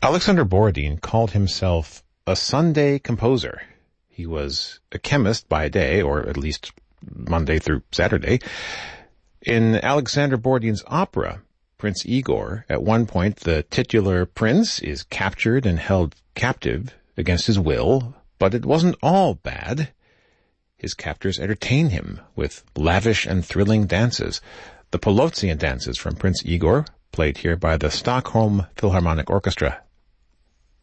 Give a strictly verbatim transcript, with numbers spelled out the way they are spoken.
Alexander Borodin called himself a Sunday composer. He was a chemist by day, or at least Monday through Saturday. In Alexander Borodin's opera, Prince Igor, at one point the titular prince is captured and held captive against his will, but it wasn't all bad. His captors entertain him with lavish and thrilling dances. The Polotzian dances from Prince Igor, played here by the Stockholm Philharmonic Orchestra.